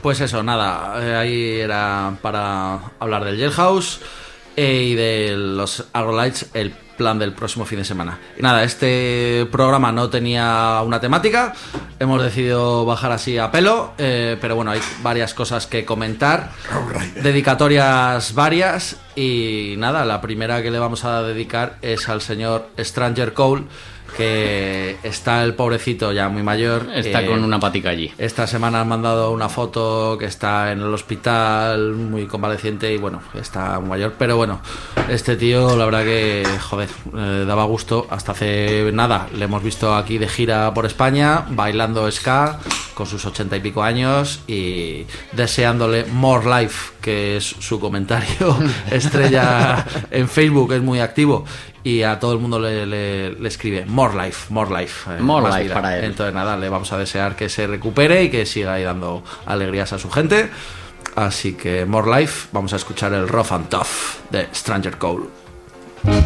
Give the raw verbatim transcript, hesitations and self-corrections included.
Pues eso, nada, eh, ahí era para hablar del Jailhouse eh, y de los Agrolites, el plan del próximo fin de semana. Y nada, este programa no tenía una temática, hemos decidido bajar así a pelo, eh, pero bueno, hay varias cosas que comentar, dedicatorias varias, y nada, la primera que le vamos a dedicar es al señor Stranger Cole, que está el pobrecito ya muy mayor. Está eh, con una patica allí. Esta semana han mandado una foto que está en el hospital, muy convaleciente, y bueno, está muy mayor. Pero bueno, este tío, la verdad que, joder, eh, daba gusto. Hasta hace nada le hemos visto aquí de gira por España, bailando ska, con sus ochenta y pico años, y deseándole more life, que es su comentario estrella en Facebook, es muy activo. Y a todo el mundo le, le, le escribe more life, more life, eh, more más life vida. para él. Entonces nada, le vamos a desear que se recupere y que siga ahí dando alegrías a su gente. Así que more life, vamos a escuchar el Rough and Tough de Stranger Cole.